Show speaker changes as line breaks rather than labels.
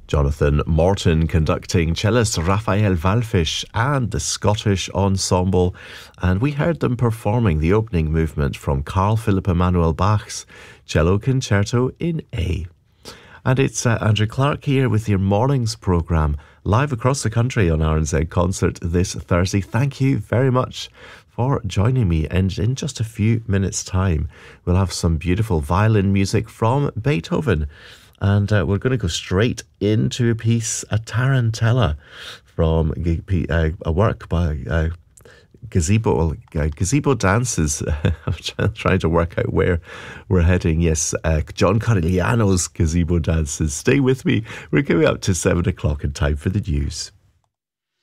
Jonathan Morton conducting, cellist Raphael Wallfisch and the Scottish Ensemble, and we heard them performing the opening movement from Carl Philipp Emanuel Bach's Cello Concerto in A. And it's Andrew Clark here with your mornings programme, live across the country on RNZ Concert this Thursday. Thank you very much for joining me, and in just a few minutes' time we'll have some beautiful violin music from Beethoven. And we're going to go straight into a piece, a Tarantella, from a work by Gazebo Dances. I'm trying to work out where we're heading. Yes, John Corigliano's Gazebo Dances. Stay with me. We're going up to 7 o'clock in time for the news.